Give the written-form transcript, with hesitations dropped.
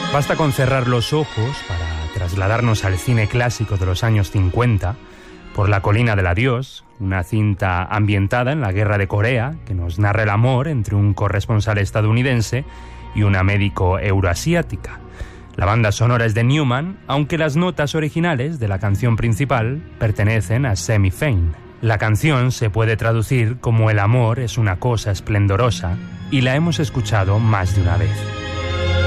Basta con cerrar los ojos para trasladarnos al cine clásico de los años 50, Por la colina del adiós, una cinta ambientada en la Guerra de Corea que nos narra el amor entre un corresponsal estadounidense y una médico euroasiática. La banda sonora es de Newman, aunque las notas originales de la canción principal pertenecen a Semi Fain. La canción se puede traducir como El amor es una cosa esplendorosa y la hemos escuchado más de una vez.